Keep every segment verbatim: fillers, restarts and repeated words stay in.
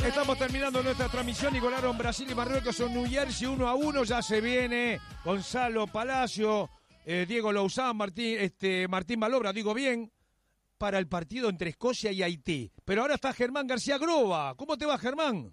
Estamos terminando nuestra transmisión. Igualaron Brasil y Marruecos en New Jersey uno a uno. Ya se viene Gonzalo Palacio, eh, Diego Louzán, Martín, este, Martín Malobra, digo bien, para el partido entre Escocia y Haití. Pero ahora está Germán García Groba. ¿Cómo te va, Germán?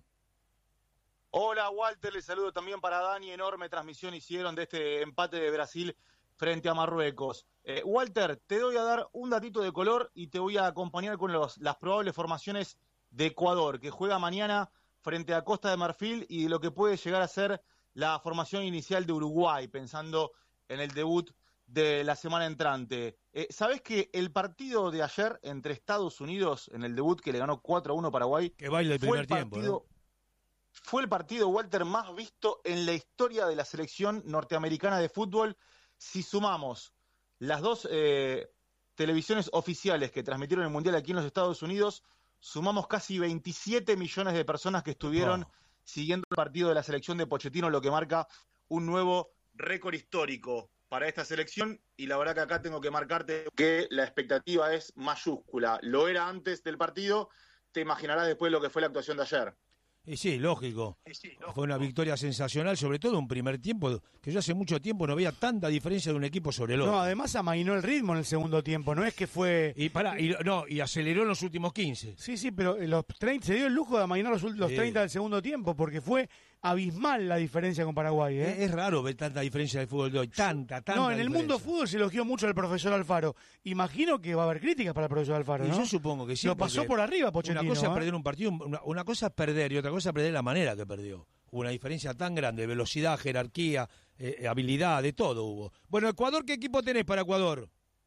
Hola, Walter. Les saludo también para Dani. Enorme transmisión hicieron de este empate de Brasil frente a Marruecos. Eh, Walter, te doy a dar un datito de color y te voy a acompañar con los, las probables formaciones de Ecuador, que juega mañana frente a Costa de Marfil, y lo que puede llegar a ser la formación inicial de Uruguay, pensando en el debut de la semana entrante. Eh, ¿Sabés que el partido de ayer entre Estados Unidos, en el debut que le ganó cuatro a uno Paraguay, que baila el fue primer el partido, tiempo, ¿no? Fue el partido, Walter, más visto en la historia de la selección norteamericana de fútbol? Si sumamos las dos eh, televisiones oficiales que transmitieron el Mundial aquí en los Estados Unidos, sumamos casi veintisiete millones de personas que estuvieron oh. siguiendo el partido de la selección de Pochettino, lo que marca un nuevo récord histórico para esta selección. Y la verdad que acá tengo que marcarte que la expectativa es mayúscula. Lo era antes del partido, te imaginarás después lo que fue la actuación de ayer. Y sí, lógico. Y sí, lógico. Fue una victoria sensacional, sobre todo un primer tiempo que yo hace mucho tiempo no veía tanta diferencia de un equipo sobre el otro. No, además amainó el ritmo en el segundo tiempo, no es que fue... Y para y, no, y aceleró en los últimos quince. Sí, sí, pero los treinta, se dio el lujo de amainar los, los sí. treinta del segundo tiempo, porque fue abismal la diferencia con Paraguay. ¿eh? Es, es raro ver tanta diferencia del fútbol de hoy, tanta, tanta No, en el diferencia. mundo fútbol se elogió mucho al profesor Alfaro. Imagino que va a haber críticas para el profesor Alfaro, ¿no? Y yo supongo que sí. Lo pasó por arriba, Pochettino. Una cosa es ¿eh? perder un partido, una, una cosa es perder y otra cosa es perder la manera que perdió. Hubo una diferencia tan grande, velocidad, jerarquía, eh, habilidad, de todo hubo. Bueno, Ecuador, ¿qué equipo tenés para Ecuador?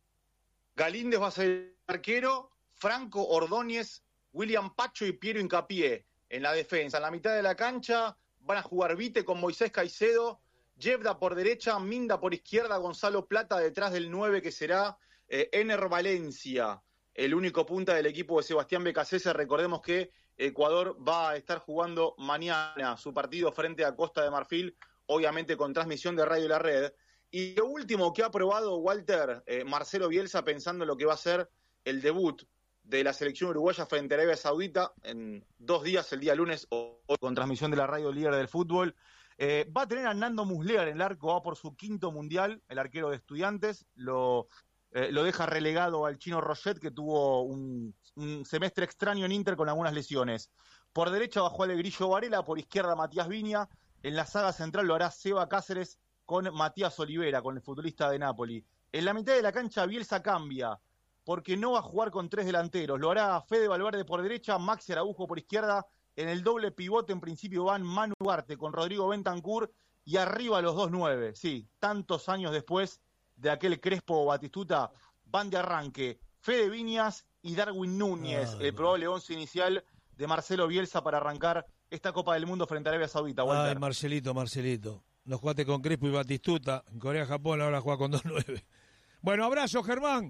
Galíndez va a ser arquero, Franco Ordóñez, William Pacho y Piero Hincapié en la defensa. En la mitad de la cancha van a jugar Vite con Moisés Caicedo, Yevda por derecha, Minda por izquierda, Gonzalo Plata detrás del nueve, que será eh, Ener Valencia, el único punta del equipo de Sebastián Becasese. Recordemos que Ecuador va a estar jugando mañana su partido frente a Costa de Marfil, obviamente con transmisión de Radio La Red. Y lo último que ha aprobado Walter, eh, Marcelo Bielsa, pensando en lo que va a ser el debut de la selección uruguaya frente a Arabia Saudita en dos días, el día lunes, o, o con transmisión de la radio líder del fútbol, eh, va a tener a Nando Muslera en el arco, va por su quinto mundial, el arquero de Estudiantes, lo... Eh, lo deja relegado al chino Roget, que tuvo un, un semestre extraño en Inter con algunas lesiones. Por derecha bajó al Grillo Varela, por izquierda Matías Viña. En la saga central lo hará Seba Cáceres con Matías Olivera, con el futbolista de Napoli. En la mitad de la cancha Bielsa cambia, porque no va a jugar con tres delanteros. Lo hará Fede Valverde por derecha, Maxi Araujo por izquierda. En el doble pivote en principio van Manu Ugarte con Rodrigo Bentancur y arriba los dos nueve. Sí, tantos años después de aquel Crespo Batistuta, van de arranque Fede Viñas y Darwin Núñez, ah, el probable once inicial de Marcelo Bielsa para arrancar esta Copa del Mundo frente a Arabia Saudita. Walter. Ay, Marcelito, Marcelito. No jugaste con Crespo y Batistuta. En Corea-Japón ahora juega con dos nueve. Bueno, abrazo, Germán.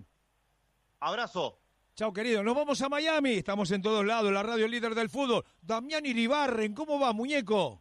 Abrazo. Chao, querido. Nos vamos a Miami. Estamos en todos lados, la radio líder del fútbol. Damián Iribarren, ¿cómo va, muñeco?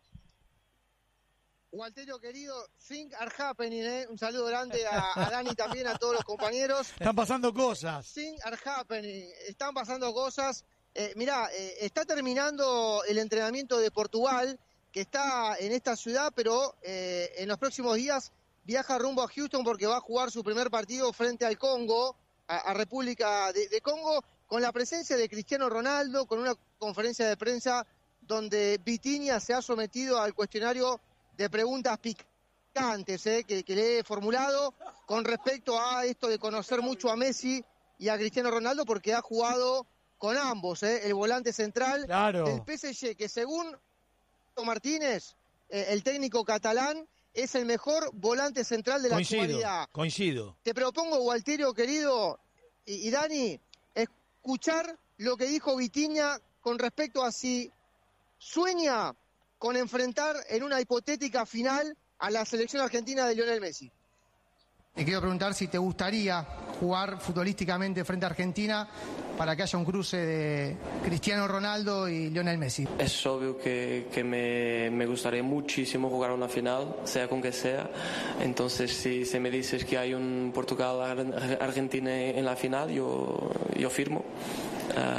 Walterio querido, think are happening, ¿eh? Un saludo grande a, a Dani también, a todos los compañeros. Están pasando cosas. Think are happening, están pasando cosas. Eh, mirá, eh, está terminando el entrenamiento de Portugal, que está en esta ciudad, pero eh, en los próximos días viaja rumbo a Houston porque va a jugar su primer partido frente al Congo, a, a República de, de Congo, con la presencia de Cristiano Ronaldo, con una conferencia de prensa donde Vitinha se ha sometido al cuestionario de preguntas picantes eh, que, que le he formulado con respecto a esto de conocer mucho a Messi y a Cristiano Ronaldo, porque ha jugado con ambos, eh, el volante central claro. del P S G, que según Martínez, eh, el técnico catalán, es el mejor volante central de la coincido, actualidad. Coincido. Te propongo, Walterio querido y, y Dani, escuchar lo que dijo Vitinha con respecto a si sueña con enfrentar en una hipotética final a la selección argentina de Lionel Messi. Te quiero preguntar si te gustaría jugar futbolísticamente frente a Argentina para que haya un cruce de Cristiano Ronaldo y Lionel Messi. Es obvio que, que me, me gustaría muchísimo jugar una final, sea con que sea. Entonces, si, si me dices que hay un Portugal-Argentina en la final, yo, yo firmo. Uh,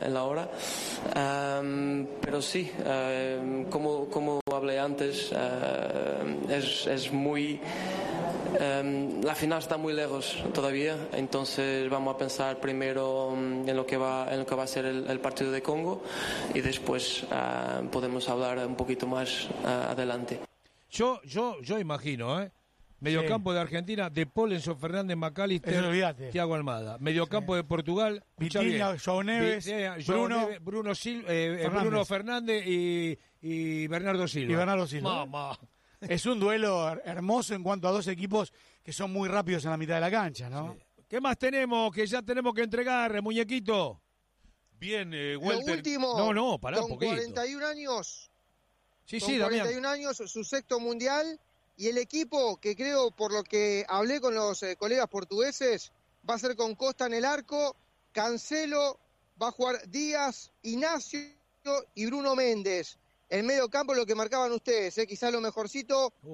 en la hora. Um, pero sí, uh, como, como hablé antes, uh, es, es muy... Um, la final está muy lejos todavía, entonces vamos a pensar primero um, en lo que va en lo que va a ser el, el partido de Congo y después uh, podemos hablar un poquito más uh, adelante. Yo yo yo imagino, ¿eh? Mediocampo Sí. de Argentina, De Paul, Enzo Fernández, Eso McAllister, olvídate. Thiago Almada. Mediocampo de Portugal, escuchá Vitinha, bien. João Neves, Vi- eh, João Bruno, Neves, Bruno, Sil- eh, eh, Fernández. Bruno Fernández y, y Bernardo Silva. Y Bernardo Silva. Mamá. Es un duelo her- hermoso en cuanto a dos equipos que son muy rápidos en la mitad de la cancha, ¿no? ¿Qué más tenemos que ya tenemos que entregar, muñequito? Bien, eh, Lo Walter. último, No, no, pará un con poquito. cuarenta y un años, Sí, con sí, Damián. cuarenta y un años, su sexto mundial, y el equipo que creo, por lo que hablé con los eh, colegas portugueses, va a ser con Costa en el arco, Cancelo, va a jugar Díaz, Ignacio y Bruno Méndez. El medio campo, lo que marcaban ustedes, eh, quizás lo mejorcito, Uh,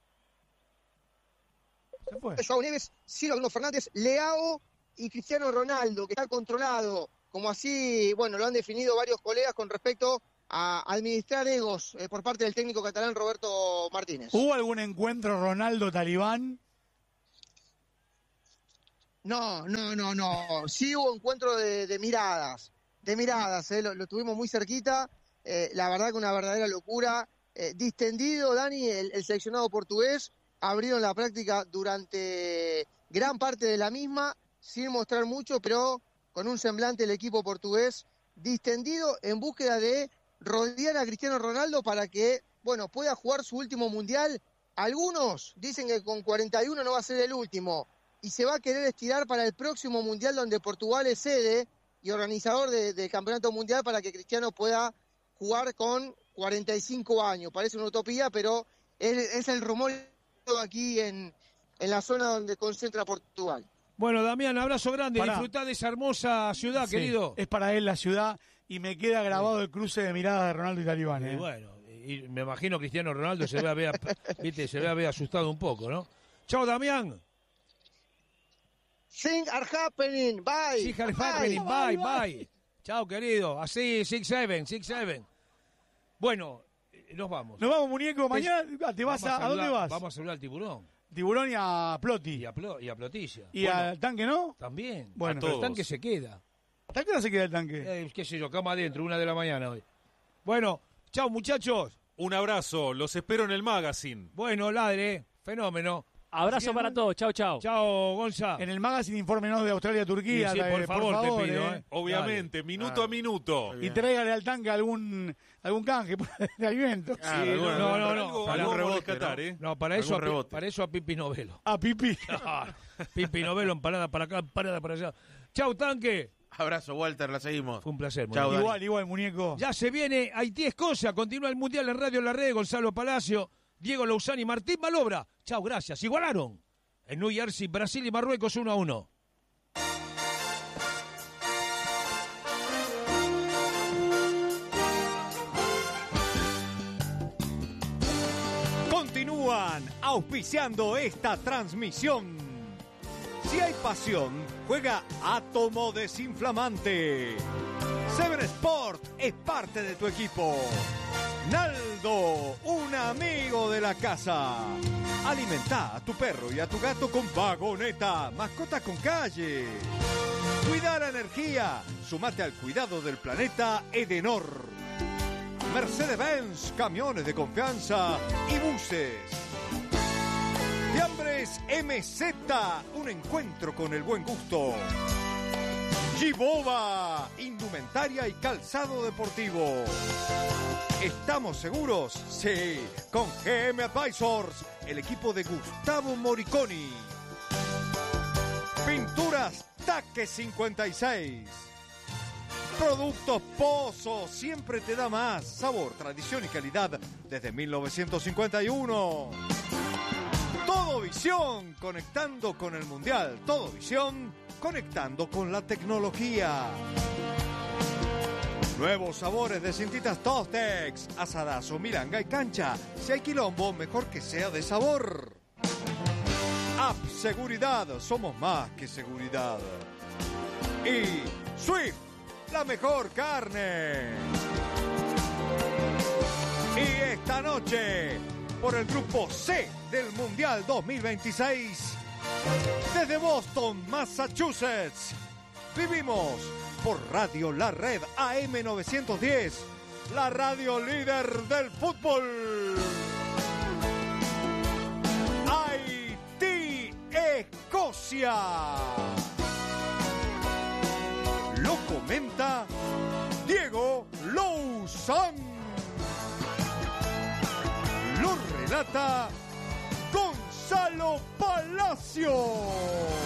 Se fue. João Neves, Silva, Bruno Fernández, Leao y Cristiano Ronaldo, que está controlado, como así, bueno, lo han definido varios colegas con respecto a administrar egos eh, por parte del técnico catalán Roberto Martínez. ¿Hubo algún encuentro Ronaldo-Talibán? No, no, no, no. Sí hubo encuentro de, de miradas, de miradas, eh, lo, lo tuvimos muy cerquita. Eh, la verdad que una verdadera locura. Eh, distendido, Dani, el, el seleccionado portugués, abrieron la práctica durante gran parte de la misma, sin mostrar mucho, pero con un semblante el equipo portugués distendido en búsqueda de rodear a Cristiano Ronaldo para que, bueno, pueda jugar su último mundial. Algunos dicen que con cuarenta y uno no va a ser el último y se va a querer estirar para el próximo mundial donde Portugal es sede y organizador de- del campeonato mundial para que Cristiano pueda jugar con cuarenta y cinco años. Parece una utopía, pero es, es el rumor aquí en, en la zona donde concentra Portugal. Bueno, Damián, abrazo grande. Pará. Disfrutá de esa hermosa ciudad, Sí, querido. Es para él la ciudad y me queda grabado el cruce de miradas de Ronaldo y Talibán. Y ¿eh? bueno, y me imagino Cristiano Ronaldo se ve a ver, viste, se ve a ver asustado un poco, ¿no? Chao, Damián. Things are happening. Bye. Sí, happening. Bye, bye. Chao, querido. Así, six seven, six seven. Bueno, eh, nos vamos. Nos vamos, muñeco. Mañana te vas Vamos a, ¿a dónde saludar- vas? Vamos a saludar al tiburón. Tiburón y a Y Ploti. a, Plo- y a Ploticia. ¿Y Bueno, al tanque no? también. Bueno. Pero el todos. tanque se queda. ¿Hasta qué hora se queda el tanque? Eh, qué sé yo, cama adentro, una de la mañana hoy. Bueno, chao, muchachos. Un abrazo, los espero en el magazine. Bueno, ladre, fenómeno. Abrazo para todos. Chau, chau. Chao, Gonza. En el magazine infórmenos de Australia-Turquía. Sí, sí, por eh, favor, te pido, eh. ¿eh? Obviamente, minuto a minuto. Y tráigale al tanque algún algún canje de alimento. Sí, no, no, no, algo- no, algo para vamos un a rebote, rescatar, ¿no? ¿eh? No, para eso, a, Algún Pi- rebote. para eso a Pipi Novelo. A Pipi. Ah, Pipi Novelo, empanada para acá, empanada para allá. Chau, tanque. Abrazo, Walter, la seguimos. Fue un placer. Chau, muy bien. Dani. Igual, igual, muñeco. Ya se viene Haití Escocia, continúa el Mundial en Radio La Red, Gonzalo Palacio, Diego Lousani y Martín Malobra. Chau, gracias. Igualaron. En New Jersey, Brasil y Marruecos uno a uno. Continúan auspiciando esta transmisión. Si hay pasión, juega Átomo Desinflamante. Seven Sport es parte de tu equipo. Naldo, un amigo de la casa. Alimenta a tu perro y a tu gato con vagoneta, mascota con calle. Cuida la energía. Sumate al cuidado del planeta Edenor. Mercedes-Benz, camiones de confianza y buses. Fiambres M Z, un encuentro con el buen gusto. Giboba, indumentaria y calzado deportivo. ¿Estamos seguros? Sí, con G M Advisors, el equipo de Gustavo Moriconi. Pinturas Taque cincuenta y seis. Productos Pozo, siempre te da más sabor, tradición y calidad desde mil novecientos cincuenta y uno. Todo Visión, conectando con el Mundial. Todo Visión, conectando con la tecnología. Nuevos sabores de cintitas Tostex, asadazo, milanga y cancha. Si hay quilombo, mejor que sea de sabor. App Seguridad, somos más que seguridad. Y Swift, la mejor carne. Y esta noche, por el grupo C del Mundial dos mil veintiséis, desde Boston, Massachusetts, vivimos por Radio La Red A M novecientos diez, la radio líder del fútbol. Haití, Escocia. Lo comenta Diego Louzán. Lo relata Gonzalo Palacio.